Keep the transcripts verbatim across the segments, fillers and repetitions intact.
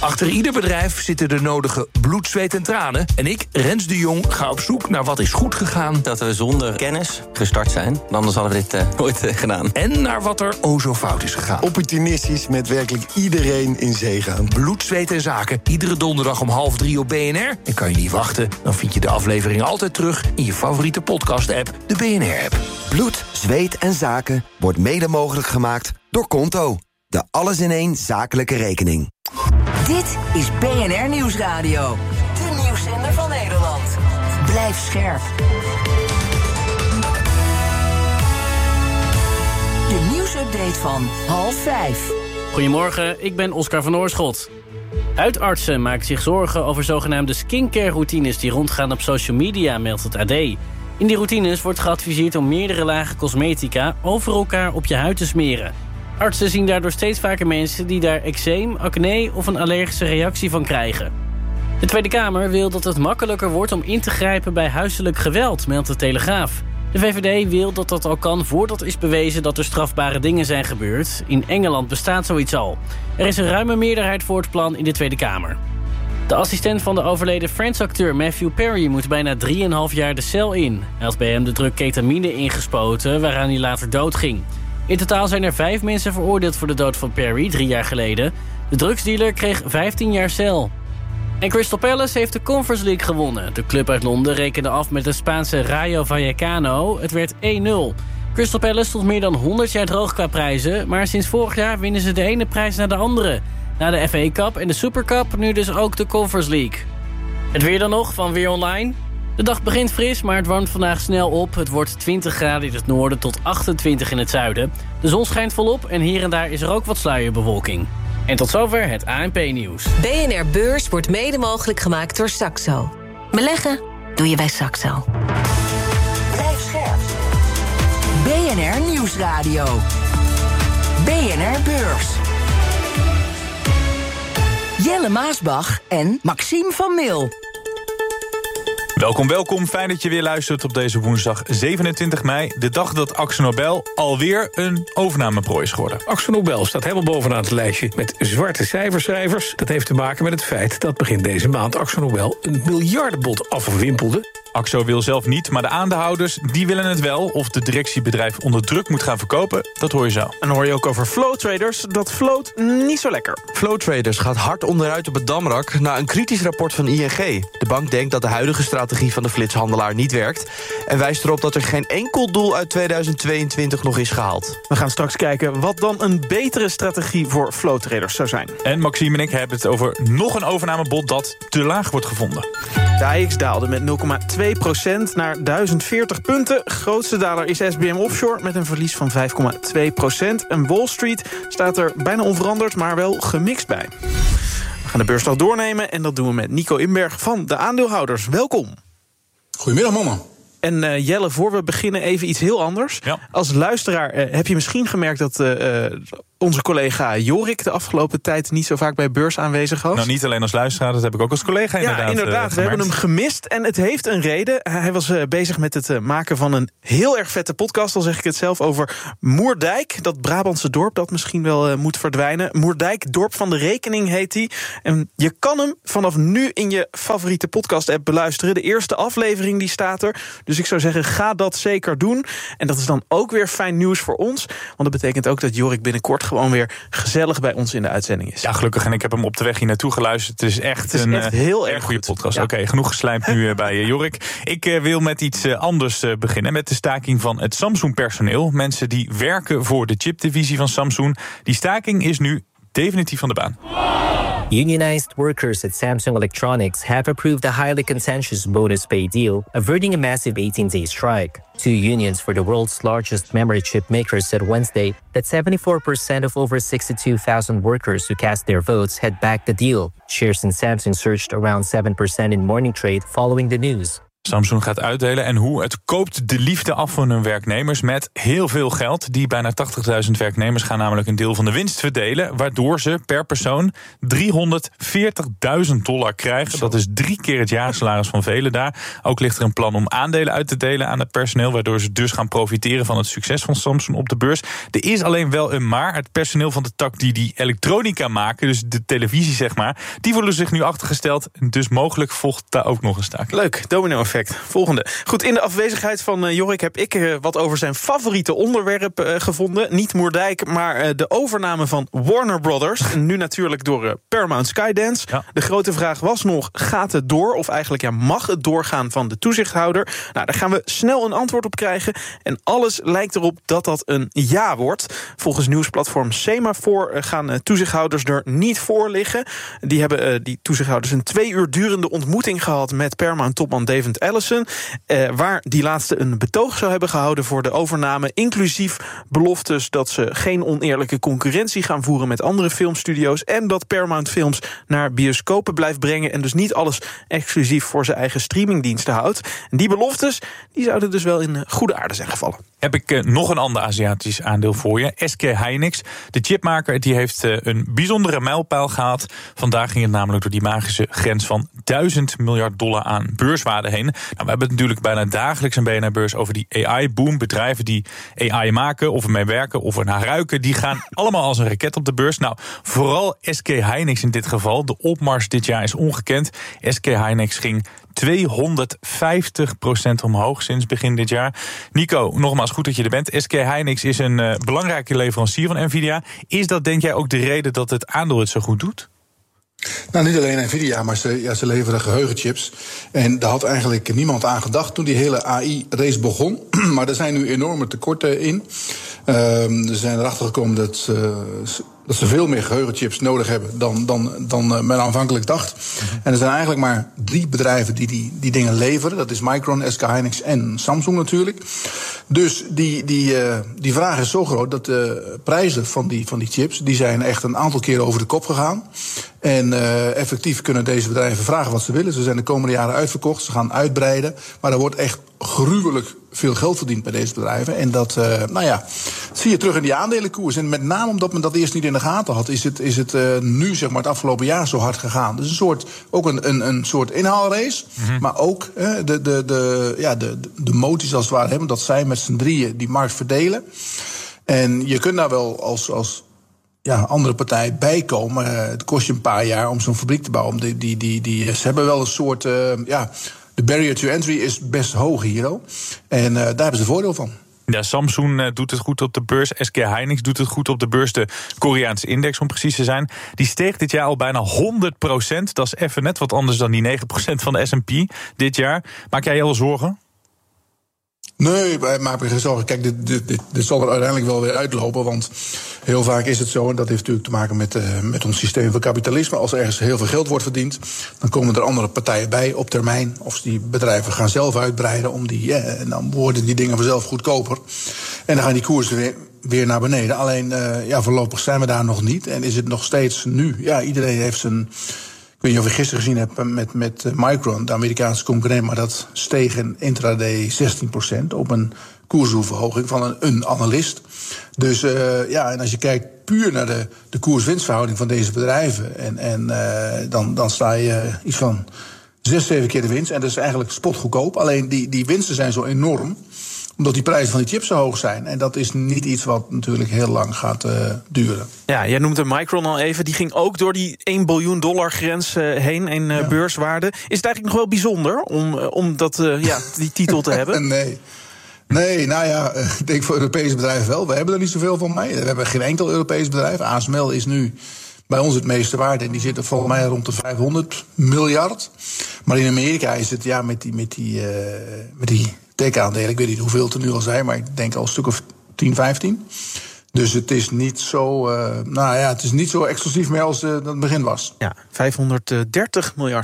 Achter ieder bedrijf zitten de nodige bloed, zweet en tranen. En ik, Rens de Jong, ga op zoek naar wat is goed gegaan. Dat we zonder kennis gestart zijn. Anders hadden we dit uh, nooit uh, gedaan. En naar wat er o zo fout is gegaan. Opportunistisch met werkelijk iedereen in zee gaan. Bloed, zweet en zaken. Iedere donderdag om half drie op B N R. En kan je niet wachten, dan vind je de aflevering altijd terug in je favoriete podcast-app, de B N R-app. Bloed, zweet en zaken wordt mede mogelijk gemaakt door Konto. De alles-in-één zakelijke rekening. Dit is B N R Nieuwsradio. De nieuwszender van Nederland. Blijf scherp. De nieuwsupdate van half vijf. Goedemorgen, ik ben Oscar van Oorschot. Huidartsen maken zich zorgen over zogenaamde skincare-routines die rondgaan op social media, meldt het A D. In die routines wordt geadviseerd om meerdere lagen cosmetica over elkaar op je huid te smeren. Artsen zien daardoor steeds vaker mensen die daar eczeem, acne of een allergische reactie van krijgen. De Tweede Kamer wil dat het makkelijker wordt om in te grijpen bij huiselijk geweld, meldt de Telegraaf. De V V D wil dat dat al kan voordat is bewezen dat er strafbare dingen zijn gebeurd. In Engeland bestaat zoiets al. Er is een ruime meerderheid voor het plan in de Tweede Kamer. De assistent van de overleden Friends-acteur Matthew Perry moet bijna drieënhalf jaar de cel in. Hij had bij hem de drug ketamine ingespoten, waaraan hij later doodging. In totaal zijn er vijf mensen veroordeeld voor de dood van Perry, drie jaar geleden. De drugsdealer kreeg vijftien jaar cel. En Crystal Palace heeft de Conference League gewonnen. De club uit Londen rekende af met de Spaanse Rayo Vallecano. Het werd één nul. Crystal Palace stond meer dan honderd jaar droog qua prijzen, maar sinds vorig jaar winnen ze de ene prijs naar de andere. Na de F A Cup en de Super Cup nu dus ook de Conference League. Het weer dan nog van Weer Online. De dag begint fris, maar het warmt vandaag snel op. Het wordt twintig graden in het noorden tot achtentwintig in het zuiden. De zon schijnt volop en hier en daar is er ook wat sluierbewolking. En tot zover het A N P-nieuws. B N R Beurs wordt mede mogelijk gemaakt door Saxo. Beleggen doe je bij Saxo. Blijf scherp. B N R Nieuwsradio. B N R Beurs. Jelle Maasbach en Maxime van Mil. Welkom, welkom. Fijn dat je weer luistert op deze woensdag zevenentwintig mei. De dag dat AkzoNobel alweer een overnameprooi is geworden. AkzoNobel staat helemaal bovenaan het lijstje met zwarte cijferschrijvers. Dat heeft te maken met het feit dat begin deze maand AkzoNobel een miljardenbod afwimpelde. Akzo wil zelf niet, maar de aandeelhouders die willen het wel. Of de directiebedrijf onder druk moet gaan verkopen, dat hoor je zo. En dan hoor je ook over Flow Traders. Dat floot niet zo lekker. Flow Traders gaat hard onderuit op het Damrak na een kritisch rapport van I N G. De bank denkt dat de huidige strategie van de flitshandelaar niet werkt en wijst erop dat er geen enkel doel uit tweeduizend tweeëntwintig nog is gehaald. We gaan straks kijken wat dan een betere strategie voor Flow Traders zou zijn. En Maxime en ik hebben het over nog een overnamebod dat te laag wordt gevonden. De A X daalde met nul komma twee procent naar duizend veertig punten. Grootste daler is S B M Offshore met een verlies van vijf komma twee procent. En Wall Street staat er bijna onveranderd, maar wel gemixt bij. We gaan de beursdag doornemen en dat doen we met Nico Inberg van de aandeelhouders. Welkom. Goedemiddag, mannen. En uh, Jelle, voor we beginnen even iets heel anders. Ja. Als luisteraar uh, heb je misschien gemerkt dat uh, uh, onze collega Jorik de afgelopen tijd niet zo vaak bij beurs aanwezig was. Nou, niet alleen als luisteraar, dat heb ik ook als collega inderdaad. Ja, inderdaad. Uh, we hebben hem gemist en het heeft een reden. Hij was uh, bezig met het uh, maken van een heel erg vette podcast, al zeg ik het zelf, over Moerdijk. Dat Brabantse dorp dat misschien wel uh, moet verdwijnen. Moerdijk, dorp van de rekening heet hij. En je kan hem vanaf nu in je favoriete podcast-app beluisteren. De eerste aflevering die staat er. Dus ik zou zeggen, ga dat zeker doen. En dat is dan ook weer fijn nieuws voor ons. Want dat betekent ook dat Jorik binnenkort gewoon weer gezellig bij ons in de uitzending is. Ja, gelukkig. En ik heb hem op de weg hier naartoe geluisterd. Het is echt, het is een echt heel uh, erg goede goed. podcast. Ja. Oké, okay, genoeg geslijmd nu uh, bij uh, Jorik. Ik uh, wil met iets uh, anders uh, beginnen. Met de staking van het Samsung-personeel. Mensen die werken voor de chipdivisie van Samsung. Die staking is nu definitief van de baan. Unionized workers at Samsung Electronics have approved a highly contentious bonus pay deal, averting a massive eighteen-day strike. Two unions for the world's largest memory chip makers said Wednesday that seventy-four percent of over sixty-two thousand workers who cast their votes had backed the deal. Shares in Samsung surged around seven percent in morning trade following the news. Samsung gaat uitdelen en hoe het koopt de liefde af van hun werknemers met heel veel geld. Die bijna tachtigduizend werknemers gaan namelijk een deel van de winst verdelen, waardoor ze per persoon driehonderdveertigduizend dollar krijgen. Dat is drie keer het jaarsalaris van velen daar. Ook ligt er een plan om aandelen uit te delen aan het personeel, waardoor ze dus gaan profiteren van het succes van Samsung op de beurs. Er is alleen wel een maar. Het personeel van de tak die die elektronica maken, dus de televisie zeg maar, die voelen zich nu achtergesteld. Dus mogelijk volgt daar ook nog een staking. Leuk, domino-effect. Volgende. Goed, in de afwezigheid van uh, Jorik heb ik uh, wat over zijn favoriete onderwerp uh, gevonden. Niet Moerdijk, maar uh, de overname van Warner Brothers. En nu natuurlijk door uh, Paramount Skydance. Ja. De grote vraag was nog, gaat het door? Of eigenlijk ja, mag het doorgaan van de toezichthouder? Nou, daar gaan we snel een antwoord op krijgen. En alles lijkt erop dat dat een ja wordt. Volgens nieuwsplatform Semafor uh, gaan uh, toezichthouders er niet voor liggen. Die hebben uh, die toezichthouders een twee uur durende ontmoeting gehad met Paramount-topman David Ellison, eh, waar die laatste een betoog zou hebben gehouden voor de overname, inclusief beloftes dat ze geen oneerlijke concurrentie gaan voeren met andere filmstudio's en dat Paramount Films naar bioscopen blijft brengen en dus niet alles exclusief voor zijn eigen streamingdiensten houdt. En die beloftes die zouden dus wel in goede aarde zijn gevallen. Heb ik uh, nog een ander Aziatisch aandeel voor je. S K Hynix, de chipmaker, die heeft uh, een bijzondere mijlpaal gehaald. Vandaag ging het namelijk door die magische grens van duizend miljard dollar aan beurswaarde heen. Nou, we hebben het natuurlijk bijna dagelijks een B N R-beurs over die A I-boom. Bedrijven die A I maken of ermee werken of er naar ruiken, die gaan allemaal als een raket op de beurs. Nou, vooral S K Hynix in dit geval. De opmars dit jaar is ongekend. S K Hynix ging tweehonderdvijftig procent omhoog sinds begin dit jaar. Nico, nogmaals goed dat je er bent. S K Hynix is een uh, belangrijke leverancier van Nvidia. Is dat denk jij ook de reden dat het aandeel het zo goed doet? Nou, niet alleen Nvidia, maar ze, ja, ze leveren geheugenchips. En daar had eigenlijk niemand aan gedacht toen die hele A I-race begon. Maar er zijn nu enorme tekorten in. Uh, er zijn erachter gekomen dat, uh, dat ze veel meer geheugenchips nodig hebben dan, dan, dan uh, men aanvankelijk dacht. Mm-hmm. En er zijn eigenlijk maar drie bedrijven die die, die dingen leveren. Dat is Micron, S K Hynix en Samsung natuurlijk. Dus die, die, uh, die vraag is zo groot dat de prijzen van die, van die chips, die zijn echt een aantal keren over de kop gegaan. En uh, effectief kunnen deze bedrijven vragen wat ze willen. Ze zijn de komende jaren uitverkocht, ze gaan uitbreiden. Maar er wordt echt gruwelijk veel geld verdiend bij deze bedrijven. En dat, uh, nou ja, dat zie je terug in die aandelenkoers. En met name omdat men dat eerst niet in de gaten had, is het, is het uh, nu, zeg maar, het afgelopen jaar zo hard gegaan. Dus een soort, ook een, een, een soort inhaalrace. Mm-hmm. Maar ook uh, de, de, de, ja, de, de moties als het ware hebben, dat zij met z'n drieën die markt verdelen. En je kunt daar wel als, als ja, andere partij bijkomen. Uh, het kost je een paar jaar om zo'n fabriek te bouwen. Die, die, die, die, ze hebben wel een soort, uh, ja, de barrier to entry is best hoog hier. En uh, daar hebben ze voordeel van. Ja, Samsung uh, doet het goed op de beurs. S K Hynix doet het goed op de beurs. De Koreaanse index, om precies te zijn. Die steeg dit jaar al bijna honderd procent. Dat is even net wat anders dan die negen procent van de S en P dit jaar. Maak jij je wel zorgen? Nee, maak me geen zorgen. Kijk, dit, dit, dit, dit zal er uiteindelijk wel weer uitlopen. Want heel vaak is het zo, en dat heeft natuurlijk te maken met, uh, met ons systeem van kapitalisme. Als er ergens heel veel geld wordt verdiend, dan komen er andere partijen bij op termijn. Of die bedrijven gaan zelf uitbreiden om die, ja, en dan worden die dingen vanzelf goedkoper. En dan gaan die koersen weer, weer naar beneden. Alleen, uh, ja, voorlopig zijn we daar nog niet. En is het nog steeds nu, ja, iedereen heeft zijn. Ik weet niet of je gisteren gezien hebt met, met Micron, de Amerikaanse concurrent, maar dat steeg in intraday zestien procent op een koersdoelverhoging van een, een analist. Dus uh, ja, en als je kijkt puur naar de, de koers-winstverhouding van deze bedrijven, en, en uh, dan, dan sta je uh, iets van zes, zeven keer de winst. En dat is eigenlijk spotgoedkoop. Alleen die, die winsten zijn zo enorm, omdat die prijzen van die chips zo hoog zijn. En dat is niet iets wat natuurlijk heel lang gaat uh, duren. Ja, jij noemt de Micron al even. Die ging ook door die één biljoen dollar grens uh, heen in uh, ja. beurswaarde. Is het eigenlijk nog wel bijzonder om, uh, om dat, uh, ja, die titel te hebben? Nee. Nee, nou ja, ik denk voor Europese bedrijven wel. We hebben er niet zoveel van mee. We hebben geen enkel Europees bedrijf. A S M L is nu bij ons het meeste waard. En die zitten volgens mij rond de vijfhonderd miljard. Maar in Amerika is het, ja, met die, met die, uh, met die tech-aandelen, ik weet niet hoeveel het er nu al zijn, maar ik denk al een stuk of tien, vijftien. Dus het is niet zo, uh, nou ja, het is niet zo exclusief meer als uh, dat het begin was. Ja, vijfhonderddertig miljard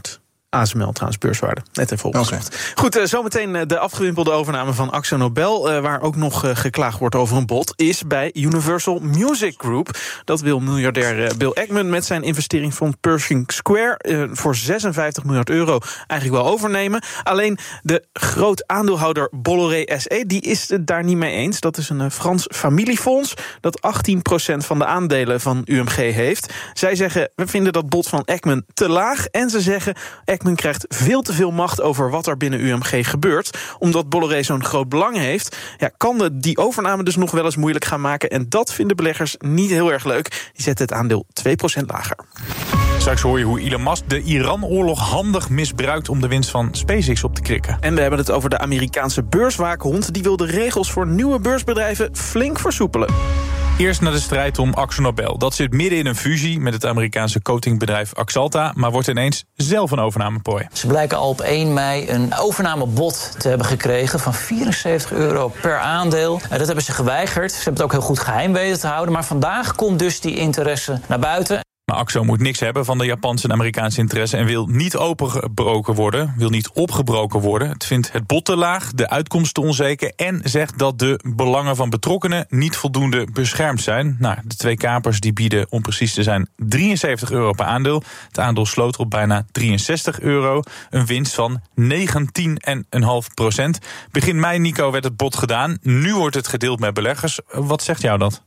A S M L trouwens, beurswaarde. Net even opgezocht. Okay. Goed, uh, zometeen uh, de afgewimpelde overname van Akzo Nobel... Uh, waar ook nog uh, geklaagd wordt over een bod... is bij Universal Music Group. Dat wil miljardair uh, Bill Ackman met zijn investeringsfonds Pershing Square... Uh, voor zesenvijftig miljard euro eigenlijk wel overnemen. Alleen de groot aandeelhouder Bolloré S E... die is het daar niet mee eens. Dat is een uh, Frans familiefonds... dat achttien procent van de aandelen van U M G heeft. Zij zeggen, we vinden dat bod van Ackman te laag... en ze zeggen... Ackman krijgt veel te veel macht over wat er binnen U M G gebeurt. Omdat Bolloré zo'n groot belang heeft... Ja, kan de, die overname dus nog wel eens moeilijk gaan maken. En dat vinden beleggers niet heel erg leuk. Die zetten het aandeel twee procent lager. Straks hoor je hoe Elon Musk de Iran-oorlog handig misbruikt... om de winst van SpaceX op te krikken. En we hebben het over de Amerikaanse beurswaakhond. Die wil de regels voor nieuwe beursbedrijven flink versoepelen. Eerst naar de strijd om Akzo Nobel. Dat zit midden in een fusie met het Amerikaanse coatingbedrijf Axalta... maar wordt ineens zelf een overnameprooi. Ze blijken al op één mei een overnamebod te hebben gekregen... van vierenzeventig euro per aandeel. Dat hebben ze geweigerd. Ze hebben het ook heel goed geheim weten te houden. Maar vandaag komt dus die interesse naar buiten. Maar Akzo moet niks hebben van de Japanse en Amerikaanse interesse... en wil niet opengebroken worden, wil niet opgebroken worden. Het vindt het bod te laag, de uitkomst te onzeker... en zegt dat de belangen van betrokkenen niet voldoende beschermd zijn. Nou, de twee kapers die bieden, om precies te zijn, drieënzeventig euro per aandeel. Het aandeel sloot op bijna drieënzestig euro. Een winst van negentien komma vijf procent. Begin mei, Nico, werd het bod gedaan. Nu wordt het gedeeld met beleggers. Wat zegt jou dat?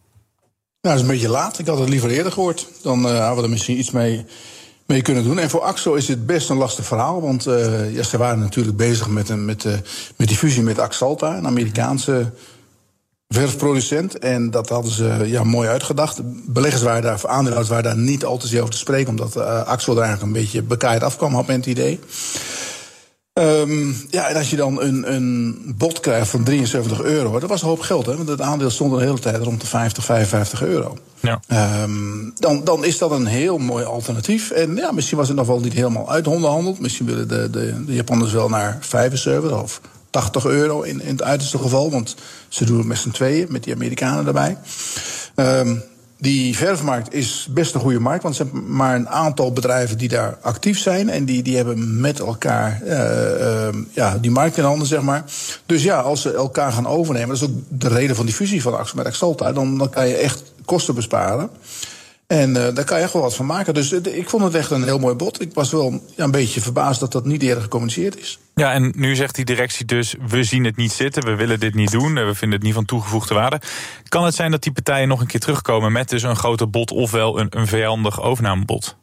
Nou, dat is een beetje laat. Ik had het liever eerder gehoord. Dan uh, hadden we er misschien iets mee, mee kunnen doen. En voor Akzo is dit best een lastig verhaal. Want uh, ja, ze waren natuurlijk bezig met, een, met, uh, met die fusie met Axalta, een Amerikaanse verfproducent. En dat hadden ze ja, mooi uitgedacht. Beleggers waren daar, aandeelhouders waren daar niet al te zeer over te spreken... omdat uh, Akzo er eigenlijk een beetje bekaaid afkwam, had men het idee. Um, ja, en als je dan een, een bod krijgt van drieënzeventig euro... dat was een hoop geld, hè, want het aandeel stond de hele tijd rond de vijftig, vijfenvijftig euro. Ja. Um, dan, dan is dat een heel mooi alternatief. En ja, misschien was het nog wel niet helemaal uitonderhandeld. Misschien willen de, de, de Japanners wel naar vijfenzeventig of tachtig euro in, in het uiterste geval... want ze doen het met z'n tweeën, met die Amerikanen erbij. Um, Die verfmarkt is best een goede markt, want er zijn maar een aantal bedrijven die daar actief zijn. En die, die hebben met elkaar uh, uh, ja, die markt in handen, zeg maar. Dus ja, als ze elkaar gaan overnemen, dat is ook de reden van die fusie van Axo met Axalta, dan, dan kan je echt kosten besparen. En uh, daar kan je echt wel wat van maken. Dus uh, ik vond het echt een heel mooi bod. Ik was wel ja, een beetje verbaasd dat dat niet eerder gecommuniceerd is. Ja, en nu zegt die directie dus, we zien het niet zitten, we willen dit niet doen, we vinden het niet van toegevoegde waarde. Kan het zijn dat die partijen nog een keer terugkomen met dus een groter bod ofwel een, een vijandig overnamebod?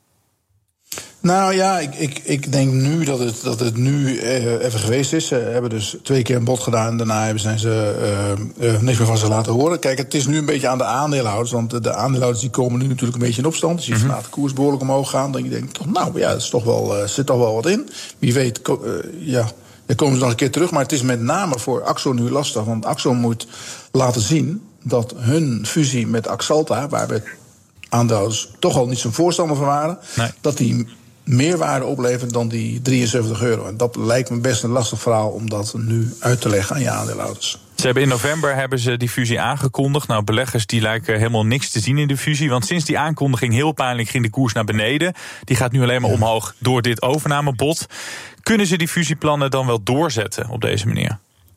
Nou ja, ik, ik, ik denk nu dat het, dat het nu even geweest is. Ze hebben dus twee keer een bod gedaan. Daarna hebben zijn ze uh, uh, niks meer van ze laten horen. Kijk, het is nu een beetje aan de aandeelhouders. Want de, de aandeelhouders die komen nu natuurlijk een beetje in opstand. Dus je ziet mm-hmm. de koers behoorlijk omhoog gaan. Dan denk je toch, nou ja, er is toch wel, uh, zit toch wel wat in. Wie weet, uh, ja, dan komen ze nog een keer terug. Maar het is met name voor Akzo nu lastig. Want Akzo moet laten zien dat hun fusie met Axalta, waar we aandeelhouders toch al niet zo'n voorstander van waren, nee. dat die meer waarde oplevert dan die drieënzeventig euro. En dat lijkt me best een lastig verhaal om dat nu uit te leggen aan je aandeelhouders. Ze hebben in november hebben ze die fusie aangekondigd. Nou, beleggers die lijken helemaal niks te zien in de fusie. Want sinds die aankondiging heel pijnlijk ging de koers naar beneden. Die gaat nu alleen maar ja. omhoog door dit overnamebod. Kunnen ze die fusieplannen dan wel doorzetten op deze manier?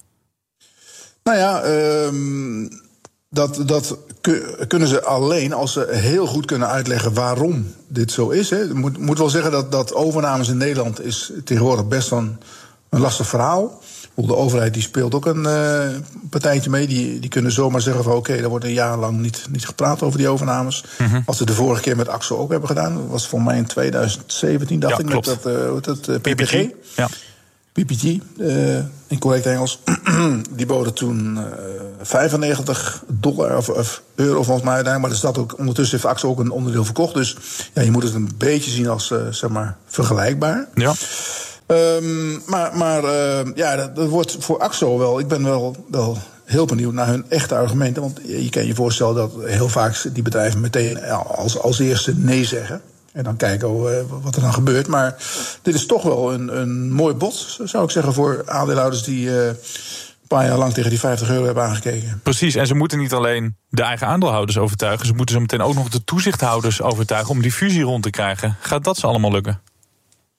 Nou ja, um, dat, dat kunnen ze alleen als ze heel goed kunnen uitleggen waarom dit zo is. Hè. Ik moet, moet wel zeggen dat, dat overnames in Nederland is tegenwoordig best een, een lastig verhaal. De overheid die speelt ook een uh, partijtje mee. Die, die kunnen zomaar zeggen van oké, okay, er wordt een jaar lang niet, niet gepraat over die overnames. Mm-hmm. Als ze de vorige keer met Akzo ook hebben gedaan. Dat was volgens mij in twintig zeventien, dacht ja, ik, klopt. met dat, uh, dat uh, P P G. Ja. P P G, uh, in correct Engels. Die boden toen uh, vijfennegentig dollar of, of euro volgens mij uiteindelijk. Maar er staat ook, ondertussen heeft Akzo ook een onderdeel verkocht. Dus ja, je moet het een beetje zien als uh, zeg maar vergelijkbaar. Ja. Um, maar maar uh, ja, dat, dat wordt voor Akzo wel. Ik ben wel, wel heel benieuwd naar hun echte argumenten. Want je kan je voorstellen dat heel vaak die bedrijven meteen als, als eerste nee zeggen. En dan kijken we wat er dan gebeurt. Maar dit is toch wel een, een mooi bod, zou ik zeggen, voor aandeelhouders die uh, een paar jaar lang tegen die vijftig euro hebben aangekeken. Precies, en ze moeten niet alleen de eigen aandeelhouders overtuigen. Ze moeten zo meteen ook nog de toezichthouders overtuigen om die fusie rond te krijgen. Gaat dat ze allemaal lukken?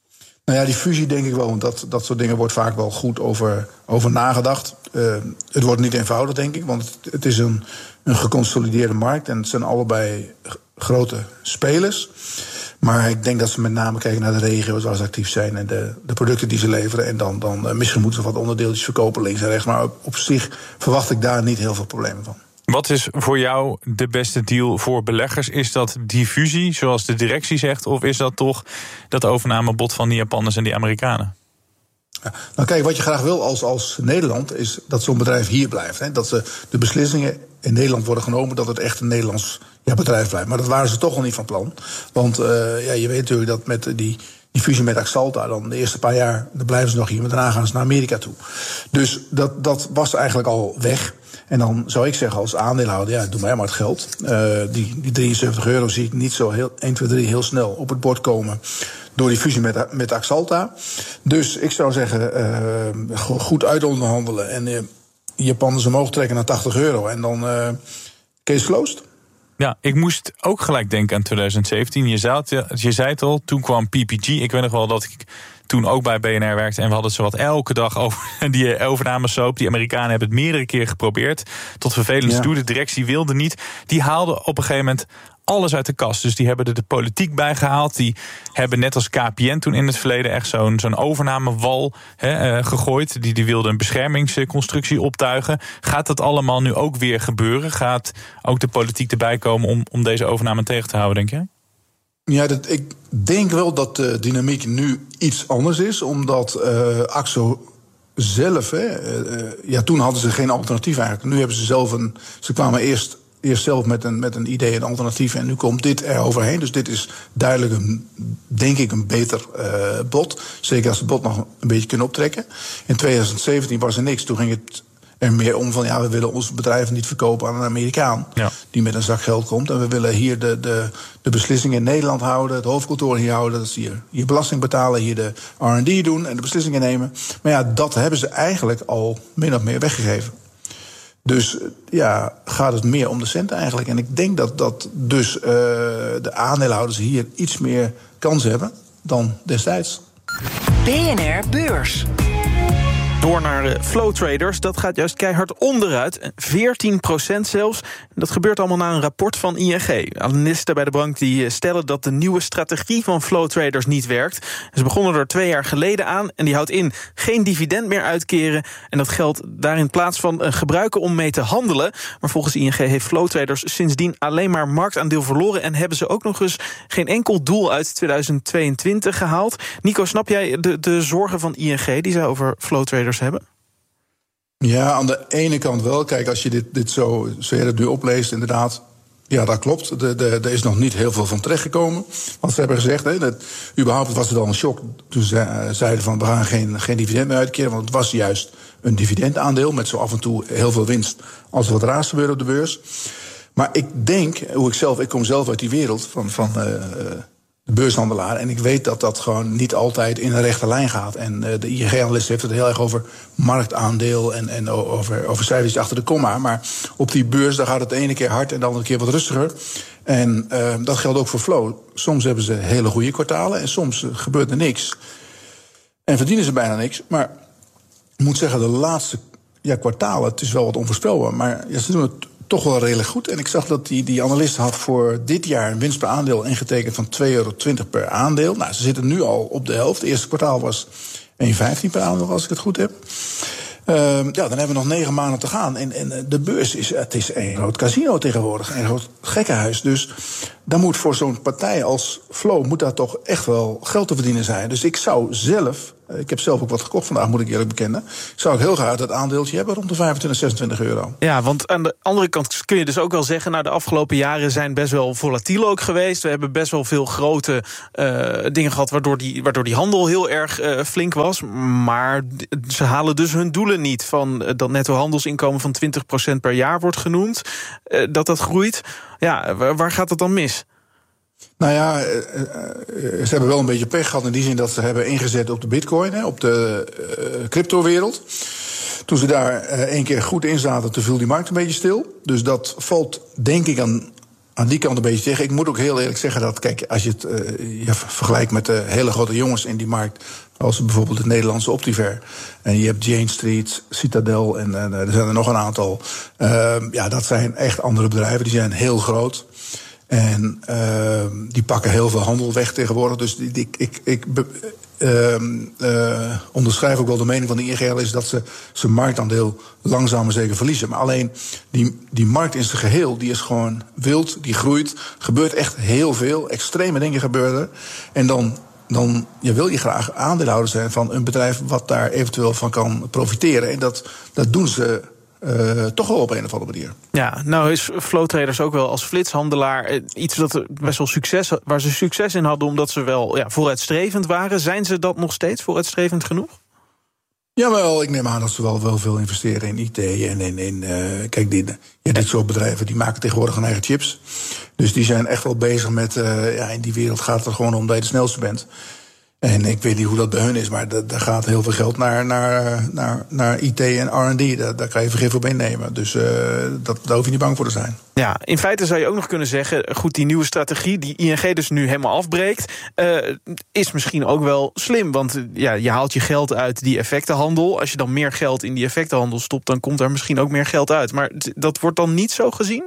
Nou ja, die fusie denk ik wel, want dat, dat soort dingen wordt vaak wel goed over, over nagedacht. Uh, het wordt niet eenvoudig, denk ik, want het, het is een, een geconsolideerde markt en het zijn allebei g- grote spelers. Maar ik denk dat ze met name kijken naar de regio's waar ze actief zijn en de, de producten die ze leveren. En dan, dan uh, misschien moeten ze wat onderdeeltjes verkopen links en rechts. Maar op, op zich verwacht ik daar niet heel veel problemen van. Wat is voor jou de beste deal voor beleggers? Is dat die fusie, zoals de directie zegt, of is dat toch dat overnamebod van die Japanners en die Amerikanen? Ja, nou kijk, wat je graag wil als, als Nederland is dat zo'n bedrijf hier blijft. Hè? Dat ze de beslissingen in Nederland worden genomen, dat het echt een Nederlands ja, bedrijf blijft. Maar dat waren ze toch al niet van plan. Want uh, ja, je weet natuurlijk dat met die, die fusie met Axalta, dan de eerste paar jaar, dan blijven ze nog hier, maar daarna gaan ze naar Amerika toe. Dus dat, dat was eigenlijk al weg. En dan zou ik zeggen als aandeelhouder, ja, doe mij maar het geld. Uh, die, die drieënzeventig euro zie ik niet zo heel, één, twee, drie heel snel op het bord komen door die fusie met, met Axalta. Dus ik zou zeggen, uh, goed uitonderhandelen en uh, Japanners omhoog trekken naar tachtig euro. En dan uh, case closed. Ja, ik moest ook gelijk denken aan twintig zeventien. Je zei het, je zei het al, toen kwam P P G. Ik weet nog wel dat ik toen ook bij B N R werkte en we hadden zowat elke dag over die overnamesoap. Die Amerikanen hebben het meerdere keer geprobeerd. Tot vervelend ja. toe, de directie wilde niet. Die haalden op een gegeven moment alles uit de kast. Dus die hebben er de politiek bij gehaald. Die hebben net als K P N toen in het verleden echt zo'n, zo'n overnamewal he, uh, gegooid. Die, die wilde een beschermingsconstructie optuigen. Gaat dat allemaal nu ook weer gebeuren? Gaat ook de politiek erbij komen om, om deze overname tegen te houden, denk je? Ja, dat, ik denk wel dat de dynamiek nu iets anders is. Omdat uh, Axo zelf, hè, uh, ja, toen hadden ze geen alternatief eigenlijk. Nu hebben ze zelf een, ze kwamen eerst Eerst zelf met een, met een idee, een alternatief. En nu komt dit er overheen. Dus dit is duidelijk, een, denk ik, een beter uh, bod. Zeker als het bod nog een beetje kunnen optrekken. In twintig zeventien was er niks. Toen ging het er meer om van, ja, we willen ons bedrijf niet verkopen aan een Amerikaan. Ja. Die met een zak geld komt. En we willen hier de, de, de beslissingen in Nederland houden. Het hoofdkantoor hier houden. Dat ze hier, hier belasting betalen. Hier de R en D doen en de beslissingen nemen. Maar ja, dat hebben ze eigenlijk al min of meer weggegeven. Dus ja, gaat het meer om de centen eigenlijk. En ik denk dat, dat dus uh, de aandeelhouders hier iets meer kans hebben dan destijds. B N R Beurs. Door naar de Flow Traders, dat gaat juist keihard onderuit. veertien procent zelfs. Dat gebeurt allemaal na een rapport van I N G. Analisten bij de bank die stellen dat de nieuwe strategie van Flow Traders niet werkt. Ze begonnen er twee jaar geleden aan en die houdt in geen dividend meer uitkeren. En dat geld daar in plaats van gebruiken om mee te handelen. Maar volgens I N G heeft Flow Traders sindsdien alleen maar marktaandeel verloren. En hebben ze ook nog eens geen enkel doel uit tweeduizend tweeëntwintig gehaald. Nico, snap jij de, de zorgen van I N G die zij over Flow Traders hebben? Ja, aan de ene kant wel. Kijk, als je dit, dit zo, zo je het nu opleest, inderdaad, ja, dat klopt. De, de, er is nog niet heel veel van terechtgekomen. Wat ze hebben gezegd, hè, dat, überhaupt was het al een shock toen ze uh, zeiden van we gaan geen, geen dividend meer uitkeren, want het was juist een dividendaandeel met zo af en toe heel veel winst als er wat raars gebeurde op de beurs. Maar ik denk, hoe ik zelf, ik kom zelf uit die wereld van, van uh, de beurshandelaar. En ik weet dat dat gewoon niet altijd in een rechte lijn gaat. En uh, de I N G-analyst heeft het heel erg over marktaandeel en, en over, over cijfers achter de komma. Maar op die beurs daar gaat het de ene keer hard en de andere keer wat rustiger. En uh, dat geldt ook voor Flow. Soms hebben ze hele goede kwartalen en soms uh, gebeurt er niks. En verdienen ze bijna niks. Maar ik moet zeggen, de laatste ja, kwartalen, het is wel wat onvoorspelbaar. Maar ja, ze doen het toch wel redelijk goed. En ik zag dat die, die analist had voor dit jaar een winst per aandeel ingetekend van twee euro twintig per aandeel. Nou, ze zitten nu al op de helft. Het eerste kwartaal was één euro vijftien per aandeel, als ik het goed heb. Uh, ja, dan hebben we nog negen maanden te gaan. En, en de beurs is, het is een groot casino tegenwoordig, een groot gekkenhuis. Dus dan moet voor zo'n partij als Flow moet daar toch echt wel geld te verdienen zijn. Dus ik zou zelf, ik heb zelf ook wat gekocht vandaag, moet ik eerlijk bekennen, zou ik heel graag dat aandeeltje hebben rond de vijfentwintig, zesentwintig euro. Ja, want aan de andere kant kun je dus ook wel zeggen, nou, de afgelopen jaren zijn best wel volatiel ook geweest. We hebben best wel veel grote uh, dingen gehad waardoor die, waardoor die handel heel erg uh, flink was. Maar ze halen dus hun doelen niet van uh, dat netto handelsinkomen van twintig procent per jaar wordt genoemd. Uh, dat dat groeit. Ja, waar gaat het dan mis? Nou ja, ze hebben wel een beetje pech gehad in die zin dat ze hebben ingezet op de bitcoin, hè, op de uh, cryptowereld. Toen ze daar uh, één keer goed in zaten, toen viel die markt een beetje stil. Dus dat valt denk ik aan aan die kant een beetje tegen. Ik moet ook heel eerlijk zeggen dat, kijk, als je het uh, je vergelijkt met de hele grote jongens in die markt, als bijvoorbeeld het Nederlandse Optiver, en je hebt Jane Street, Citadel en uh, er zijn er nog een aantal. Uh, ja, dat zijn echt andere bedrijven, die zijn heel groot. En uh, die pakken heel veel handel weg tegenwoordig. Dus die, die, ik, ik uh, uh, onderschrijf ook wel de mening van de I N G is dat ze zijn marktaandeel langzaam maar zeker verliezen. Maar alleen die, die markt in zijn geheel, die is gewoon wild, die groeit. Er gebeurt echt heel veel, extreme dingen gebeuren er. En dan, dan ja, wil je graag aandeelhouder zijn van een bedrijf wat daar eventueel van kan profiteren. En dat, dat doen ze Uh, toch wel op een of andere manier. Ja, nou is Flow Traders ook wel als flitshandelaar iets dat best wel succes, waar ze succes in hadden, omdat ze wel ja, vooruitstrevend waren. Zijn ze dat nog steeds vooruitstrevend genoeg? Jawel, ik neem aan dat ze wel, wel veel investeren in I T en in, in uh, kijk, die, ja, dit soort bedrijven die maken tegenwoordig hun eigen chips. Dus die zijn echt wel bezig met, uh, ja, in die wereld gaat het er gewoon om dat je de snelste bent. En ik weet niet hoe dat bij hun is, maar daar gaat heel veel geld naar, naar, naar, naar I T en R en D. Daar, daar kan je vergif op innemen. Dus uh, dat, daar hoef je niet bang voor te zijn. Ja, in feite zou je ook nog kunnen zeggen, goed, die nieuwe strategie die I N G dus nu helemaal afbreekt, uh, is misschien ook wel slim. Want uh, ja, je haalt je geld uit die effectenhandel. Als je dan meer geld in die effectenhandel stopt, dan komt er misschien ook meer geld uit. Maar d- dat wordt dan niet zo gezien?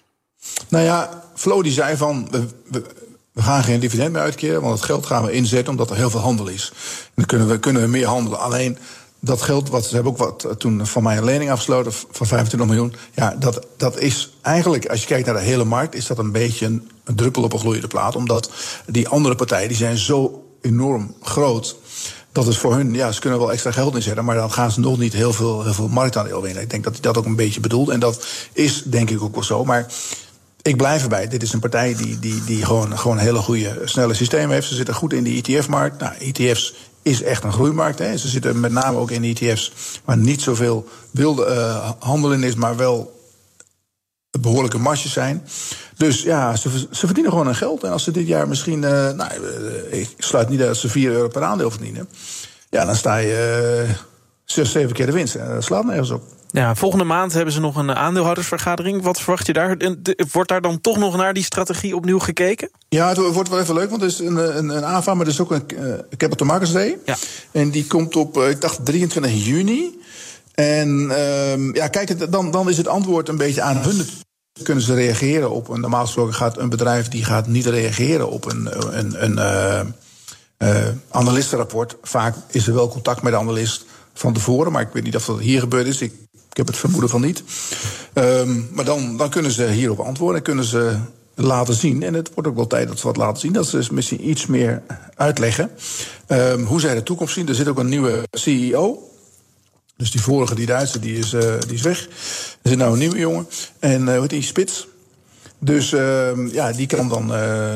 Nou ja, Flow die zei van, we, we, we gaan geen dividend meer uitkeren, want het geld gaan we inzetten omdat er heel veel handel is. En dan kunnen we, kunnen we meer handelen. Alleen dat geld, wat ze hebben ook wat toen van mij een lening afgesloten van vijfentwintig miljoen. Ja, dat, dat is eigenlijk, als je kijkt naar de hele markt, is dat een beetje een, een druppel op een gloeiende plaat. Omdat die andere partijen, die zijn zo enorm groot, dat is voor hun, ja, ze kunnen wel extra geld inzetten, maar dan gaan ze nog niet heel veel, heel veel marktaandeel winnen. Ik denk dat hij dat ook een beetje bedoelt. En dat is denk ik ook wel zo. Maar ik blijf erbij. Dit is een partij die, die, die gewoon, gewoon een hele goede, snelle systeem heeft. Ze zitten goed in de E T F-markt. Nou, E T F's is echt een groeimarkt. Hè. Ze zitten met name ook in E T F's waar niet zoveel wilde uh, handel in is, maar wel behoorlijke marges zijn. Dus ja, ze, ze verdienen gewoon hun geld. En als ze dit jaar misschien, uh, nou, uh, ik sluit niet uit dat ze vier euro per aandeel verdienen, ja, dan sta je uh, zes, zeven keer de winst. En dat slaat nergens op. Ja, volgende maand hebben ze nog een aandeelhoudersvergadering. Wat verwacht je daar? Wordt daar dan toch nog naar die strategie opnieuw gekeken? Ja, het wordt wel even leuk, want er is een, een, een A F A, maar er is ook een uh, Capital Markets Day. Ja. En die komt op, uh, ik dacht, drieëntwintig juni. En uh, ja, kijk, dan, dan is het antwoord een beetje aan hun. Kunnen ze reageren op een, normaal gesproken gaat een bedrijf die gaat niet reageren op een, een, een uh, uh, analistenrapport. Vaak is er wel contact met de analist van tevoren, maar ik weet niet of dat hier gebeurd is. Ik, ik heb het vermoeden van niet. Um, maar dan, dan kunnen ze hierop antwoorden, kunnen ze laten zien. En het wordt ook wel tijd dat ze wat laten zien. Dat ze misschien iets meer uitleggen um, hoe zij de toekomst zien. Er zit ook een nieuwe C E O. Dus die vorige, die Duitse, die is, uh, die is weg. Er zit nou een nieuwe jongen. En uh, hoe heet die? Spits. Dus uh, ja, die kan dan uh,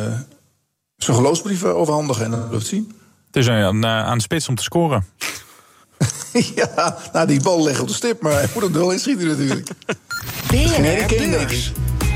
zijn geloofsbrieven overhandigen en dan lucht zien. Dus uh, aan, uh, aan de Spits om te scoren. Ja, nou, die bal ligt op de stip, maar hij moet hem er wel in schieten natuurlijk. B N R Beurs.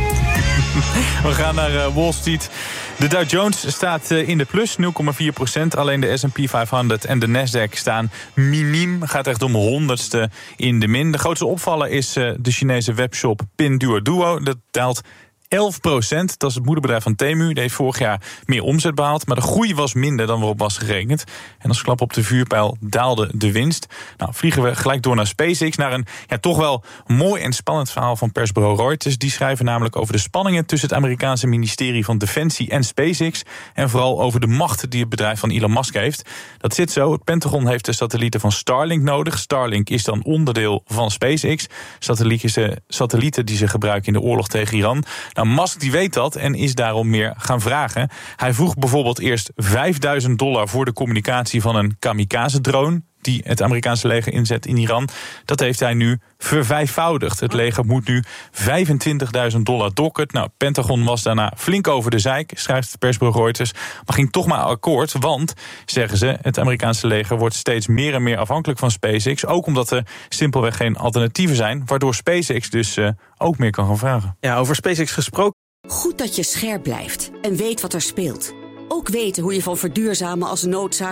We gaan naar uh, Wall Street. De Dow Jones staat uh, in de plus, nul komma vier procent. Alleen de S en P vijfhonderd en de Nasdaq staan miniem. Gaat echt om honderdste in de min. De grootste opvaller is uh, de Chinese webshop Pinduoduo. Dat daalt elf procent, dat is het moederbedrijf van Temu. Die heeft vorig jaar meer omzet behaald, maar de groei was minder dan waarop was gerekend. En als klap op de vuurpijl daalde de winst. Nou, vliegen we gelijk door naar SpaceX, naar een ja, toch wel mooi en spannend verhaal van persbureau Reuters. Die schrijven namelijk over de spanningen tussen het Amerikaanse ministerie van Defensie en SpaceX. En vooral over de macht die het bedrijf van Elon Musk heeft. Dat zit zo. Het Pentagon heeft de satellieten van Starlink nodig. Starlink is dan onderdeel van SpaceX. Satellieten, satellieten die ze gebruiken in de oorlog tegen Iran. Nou, Musk die weet dat en is daarom meer gaan vragen. Hij vroeg bijvoorbeeld eerst vijfduizend dollar voor de communicatie van een kamikaze-drone die het Amerikaanse leger inzet in Iran. Dat heeft hij nu vervijfvoudigd. Het leger moet nu vijfentwintigduizend dollar dokken. Nou, Pentagon was daarna flink over de zeik, schrijft het persbureau Reuters, maar ging toch maar akkoord, want, zeggen ze, het Amerikaanse leger wordt steeds meer en meer afhankelijk van SpaceX, ook omdat er simpelweg geen alternatieven zijn, waardoor SpaceX dus uh, ook meer kan gaan vragen. Ja, over SpaceX gesproken. Goed dat je scherp blijft en weet wat er speelt. Ook weten hoe je van verduurzamen als noodzaak